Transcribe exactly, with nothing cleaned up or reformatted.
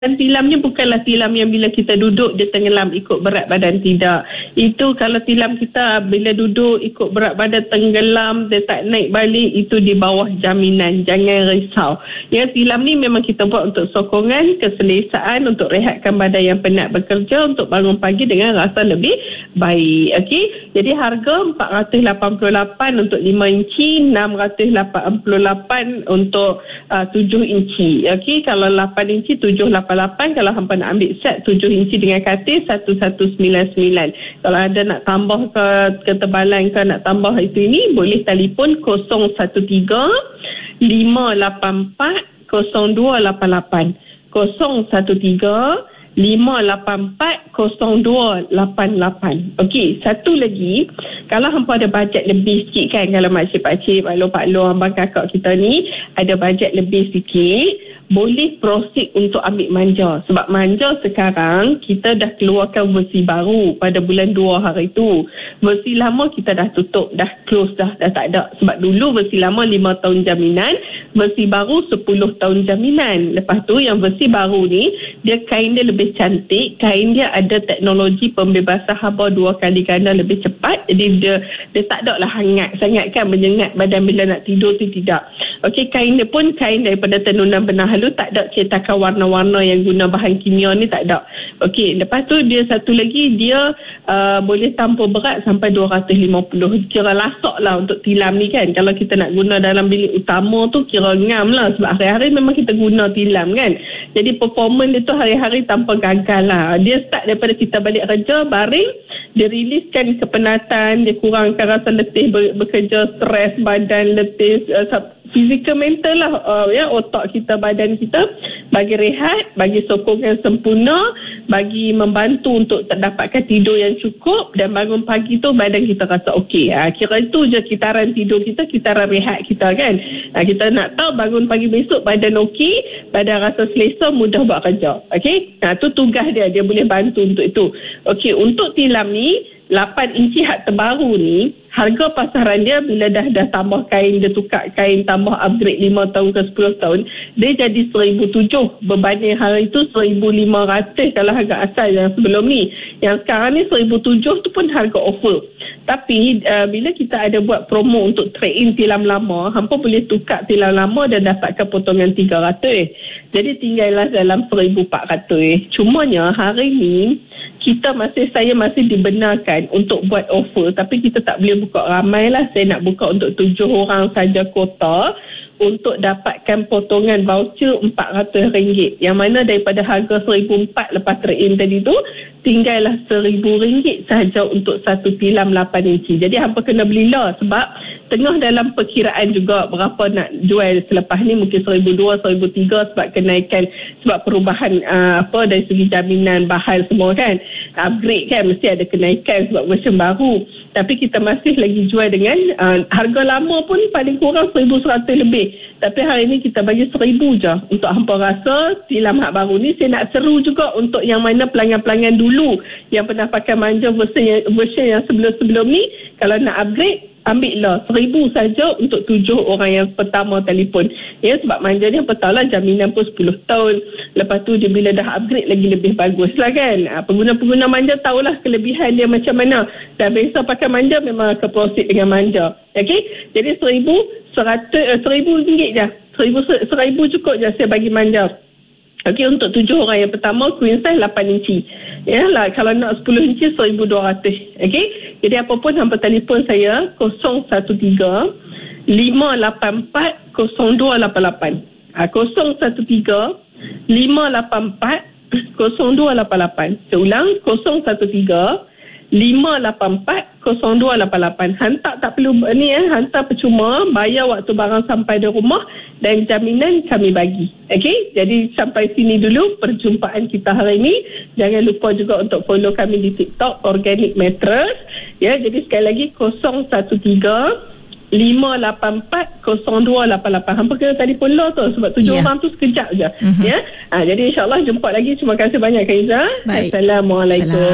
Dan tilamnya bukanlah tilam yang bila kita duduk dia tenggelam ikut berat badan, tidak. Itu kalau tilam kita bila duduk ikut berat badan tenggelam, dia tak naik balik, itu di bawah jaminan. Jangan risau. Ya, tilam ni memang kita buat untuk sokongan, keselesaan, untuk rehatkan badan yang penat bekerja, untuk bangun pagi dengan rasa lebih baik. Okey. Jadi harga empat ratus lapan puluh lapan untuk lima inci, enam ratus lapan puluh lapan untuk uh, tujuh inci. Okey, kalau lapan inci tujuh lapan lapan, kalau hampa nak ambil set tujuh inci dengan katil satu satu sembilan sembilan. Kalau ada nak tambah ke ketebalan ke nak tambah itu ini, boleh telefon kosong satu tiga lima lapan empat kosong dua lapan lapan, kosong satu tiga lima lapan empat kosong dua lapan lapan. Okey, satu lagi, kalau hampa ada bajet lebih sikit kan, kalau makcik-pakcik, pak-long-pak-long, abang kakak kita ni ada bajet lebih sikit, boleh proceed untuk ambil manja. Sebab manja sekarang kita dah keluarkan versi baru pada bulan dua hari tu. Versi lama kita dah tutup, dah close dah, dah tak ada. Sebab dulu versi lama lima tahun jaminan, versi baru sepuluh tahun jaminan. Lepas tu yang versi baru ni, dia kain dia lebih cantik, kain dia ada teknologi pembebasan haba dua kali ganda lebih cepat. Jadi dia, dia tak ada lah hangat sangat kan, menyengat badan bila nak tidur tu, tidak. Okey, kain dia pun kain daripada tenunan benang halus, tak ada cetakan warna-warna yang guna bahan kimia ni, tak ada. Okey, lepas tu dia satu lagi, dia uh, boleh tampung berat sampai dua ratus lima puluh. Kira lasak lah untuk tilam ni kan. Kalau kita nak guna dalam bilik utama tu kira ngam lah, sebab hari-hari memang kita guna tilam kan. Jadi performance dia tu hari-hari tanpa gagal lah. Dia start daripada kita balik kerja, baring, dia riliskan kepenatan, dia kurangkan rasa letih bekerja, stres badan, letih uh, fizikal, mental lah, uh, ya, otak kita, badan kita, bagi rehat, bagi sokongan sempurna, bagi membantu untuk terdapatkan tidur yang cukup, dan bangun pagi tu badan kita rasa okey. Ha, kira itu je kitaran tidur kita, kitaran rehat kita kan. Ha, kita nak tahu bangun pagi besok badan okey, badan rasa selesa, mudah buat kerja. Okey, ha, tu tugas dia, dia boleh bantu untuk itu. Okey, untuk tilam ni lapan inci hak terbaru ni, harga pasaran dia bila dah dah tambah kain, dia tukar kain, tambah upgrade lima tahun ke sepuluh tahun, dia jadi seribu tujuh. Berbanding hari itu seribu lima ratus kalau harga asal yang sebelum ni. Yang sekarang ni seribu tujuh tu pun harga offer. Tapi uh, bila kita ada buat promo untuk trade in tilam lama, hampa boleh tukar tilam lama dan dapatkan potongan tiga ratus. Jadi tinggallah dalam seribu empat ratus. Cumanya hari ni kita masih, saya masih dibenarkan untuk buat offer, tapi kita tak boleh buka ramai lah. Saya nak buka untuk tujuh orang saja kota untuk dapatkan potongan voucher empat ratus ringgit, yang mana daripada harga seribu empat lepas trade-in tadi tu, tinggallah seribu ringgit sahaja untuk satu tilam lapan inci. Jadi hampa kena beli lah, sebab tengah dalam perkiraan juga berapa nak jual selepas ni, mungkin seribu dua, seribu tiga, sebab kenaikan, sebab perubahan uh, apa dari segi jaminan bahan semua kan, upgrade kan, mesti ada kenaikan sebab version baru. Tapi kita masih lagi jual dengan uh, harga lama pun paling kurang seribu seratus lebih. Tapi hari ni kita bagi seribu je. Untuk hampa rasa tilam hak baru ni, saya nak seru juga untuk yang mana pelanggan-pelanggan dulu yang pernah pakai manja version yang, version yang sebelum-sebelum ni, kalau nak upgrade, ambil lah seribu saja untuk tujuh orang yang pertama telefon. Ya, sebab manja ni apa tahu lah, jaminan pun sepuluh tahun. Lepas tu dia bila dah upgrade lagi lebih bagus lah kan. Ha, pengguna-pengguna manja tahulah kelebihan dia macam mana. Dan biasa pakai manja memang akan proceed dengan manja. Okey, jadi seribu seratus, eh, seribu ringgit je. Seribu, seribu cukup je saya bagi manja. Okey, untuk tujuh orang yang pertama, queen size lapan inci. Ya lah, kalau nak sepuluh inci seribu dua ratus. Okey. Jadi apa pun hampa telefon saya kosong satu tiga lima lapan empat kosong dua lapan lapan. Ha, kosong satu tiga lima lapan empat kosong dua lapan lapan. Saya ulang, kosong satu tiga lima lapan empat kosong dua lapan lapan. Hantar tak perlu ni eh, hantar percuma, bayar waktu barang sampai di rumah, dan jaminan kami bagi. Okey, jadi sampai sini dulu perjumpaan kita hari ini. Jangan lupa juga untuk follow kami di TikTok Organic Mattress. Ya, jadi sekali lagi kosong satu tiga lima lapan empat kosong dua lapan lapan. Hampa kena telefon lah tu, sebab tujuh yeah. orang tu sekejap je. Mm-hmm. Ya. Ha, jadi insyaAllah jumpa lagi. Terima kasih banyak Kak Izzah. Assalamualaikum. Salam.